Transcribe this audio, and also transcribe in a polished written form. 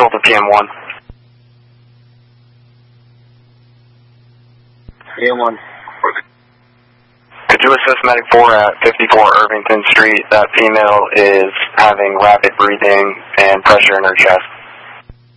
Delta PM1. PM1. Could you assist Medic 4 at 54 Irvington Street? That female is having rapid breathing and pressure in her chest.